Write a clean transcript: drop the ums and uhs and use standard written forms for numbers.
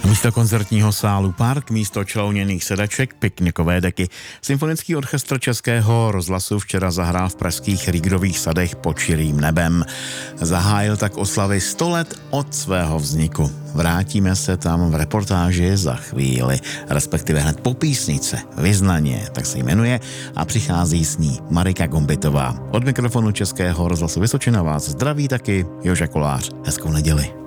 Místo koncertního sálu Park, místo člouněných sedaček, piknikové deky. Symfonický orchestr Českého rozhlasu včera zahrál v pražských Rígrových sadech pod širým nebem. Zahájil tak oslavy 100 let od svého vzniku. Vrátíme se tam v reportáži za chvíli, respektive hned po písnice Vyznaně, tak se jmenuje, a přichází s ní Marika Gombitová. Od mikrofonu Českého rozhlasu Vysočina vás zdraví taky Joža Kolář. Hezkou neděli.